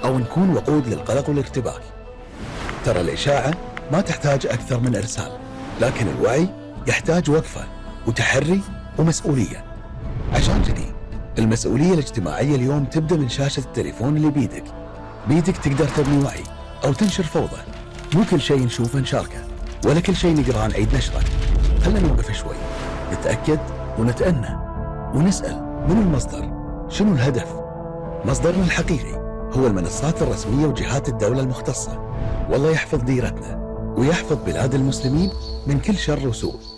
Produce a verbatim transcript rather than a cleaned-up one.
أو نكون وقود للقلق والارتباك. ترى الإشاعة ما تحتاج أكثر من إرسال، لكن الوعي يحتاج وقفة وتحري ومسؤولية. عشان كذي المسؤولية الاجتماعية اليوم تبدأ من شاشة التليفون اللي بيدك. بيدك تقدر تبني وعي أو تنشر فوضى. مو كل شيء نشوفه نشاركه، ولا كل شيء نقرأ نعيد نشره. خلنا نوقف شوي، نتأكد ونتأنى ونسأل من المصدر، شنو الهدف؟ مصدرنا الحقيقي هو المنصات الرسمية وجهات الدولة المختصة. والله يحفظ ديرتنا ويحفظ بلاد المسلمين من كل شر وسوء.